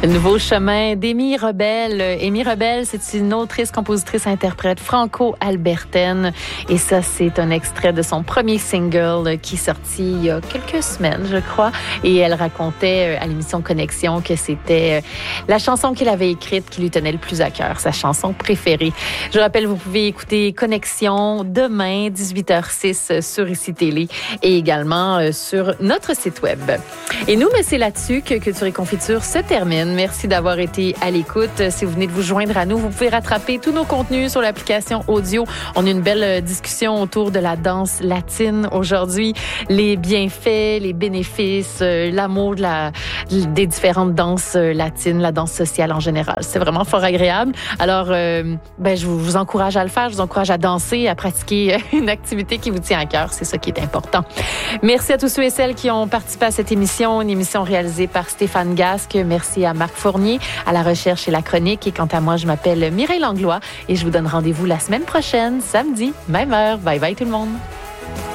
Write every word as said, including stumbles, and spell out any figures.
Le nouveau chemin d'Amy Rebelle. Amy Rebelle, c'est une autrice, compositrice, interprète franco-albertaine. Et ça, c'est un extrait de son premier single qui est sorti il y a quelques semaines, je crois. Et elle racontait à l'émission Connexion que c'était la chanson qu'elle avait écrite qui lui tenait le plus à cœur, sa chanson préférée. Je rappelle, vous pouvez écouter Connexion demain, dix-huit heures six sur Ici Télé et également sur notre site web. Et nous, mais c'est là-dessus que Culture et Confiture se termine. Merci d'avoir été à l'écoute. Si vous venez de vous joindre à nous, vous pouvez rattraper tous nos contenus sur l'application audio. On a une belle discussion autour de la danse latine aujourd'hui, les bienfaits, les bénéfices, l'amour de la, des différentes danses latines, la danse sociale en général. C'est vraiment fort agréable. Alors, euh, ben, je vous, je vous encourage à le faire. Je vous encourage à danser, à pratiquer une activité qui vous tient à cœur. C'est ça qui est important. Merci à tous ceux et celles qui ont participé à cette émission, une émission réalisée par Stéphane Gasque. Merci à Marc Fournier, à la recherche et la chronique. Et quant à moi, je m'appelle Mireille Langlois et je vous donne rendez-vous la semaine prochaine, samedi, même heure. Bye bye tout le monde.